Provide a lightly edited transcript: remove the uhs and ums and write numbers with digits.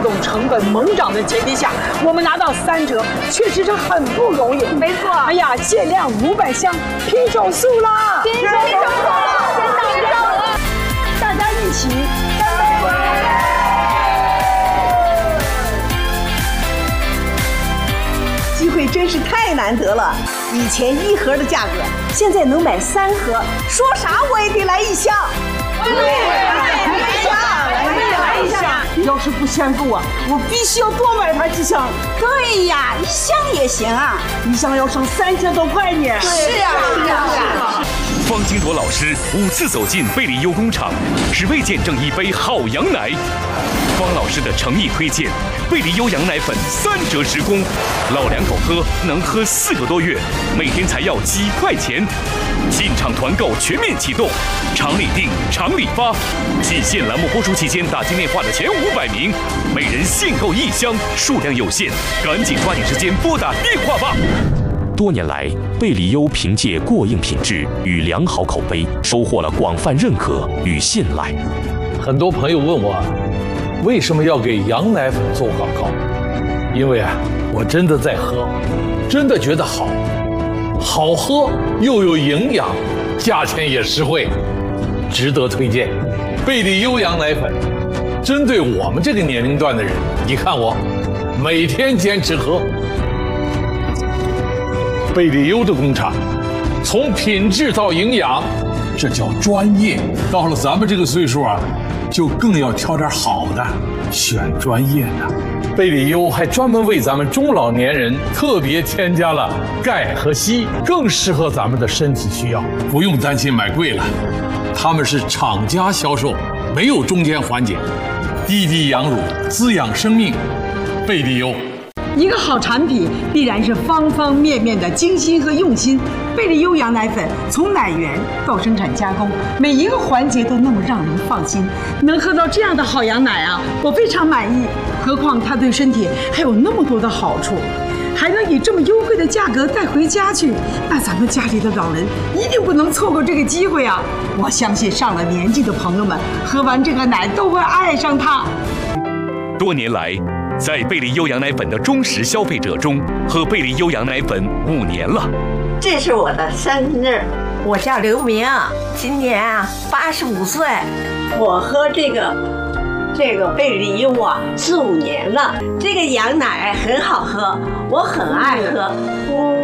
种成本猛涨的前提下，我们拿到3折，确实是很不容易。 没错。 哎呀，限量500箱，拼手速啦！ 拼手速了，拼到手了！ 大家一起干杯！ 机会真是太难得了，以前1盒的价格，现在能买3盒，说啥我也得来1箱。 要是不嫌够啊，我必须要多买它几箱。 对呀，1箱也行啊 ，1箱要省3000多块呢。 是啊。 方金铎老师5次走进贝利优工厂，只为见证一杯好羊奶。方老师的诚意推荐，贝利优羊奶粉3折直供，老两口喝能喝4个多月，每天才要几块钱。进场团购全面启动，厂里订，厂里发。季限栏目播出期间打进电话的前500名，每人限购1箱，数量有限，赶紧抓紧时间拨打电话吧。 多年来，贝利优凭借过硬品质与良好口碑，收获了广泛认可与信赖。 很多朋友问我，为什么要给羊奶粉做广告？因为我真的在喝，真的觉得好喝又有营养，价钱也实惠，值得推荐。贝利优羊奶粉，针对我们这个年龄段的人，你看我每天坚持喝。贝利优的工厂，从品质到营养，这叫专业。到了咱们这个岁数就更要挑点好的，选专业的。贝利优还专门为咱们中老年人特别添加了钙和硒，更适合咱们的身体需要，不用担心买贵了。他们是厂家销售，没有中间环节，滴滴羊乳，滋养生命。贝利优。 一个好产品必然是方方面面的精心和用心。贝利优羊奶粉从奶源到生产加工，每一个环节都那么让人放心。能喝到这样的好羊奶我非常满意。何况它对身体还有那么多的好处，还能以这么优惠的价格带回家去，那咱们家里的老人一定不能错过这个机会我相信上了年纪的朋友们喝完这个奶都会爱上它。 多年来，在贝利优羊奶粉的忠实消费者中，喝贝利优羊奶粉5年了。 这是我的生日， 我叫刘明，今年85岁。 我喝这个贝利优4、5年了，这个羊奶很好喝，我很爱喝。